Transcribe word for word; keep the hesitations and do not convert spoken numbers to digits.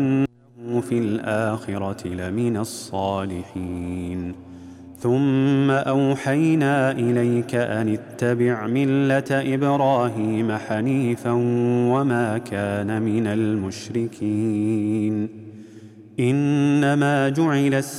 في الآخرة لمن الصالحين ثم أوحينا إليك أن اتبع ملة إبراهيم حنيفا وما كان من المشركين إنما جعل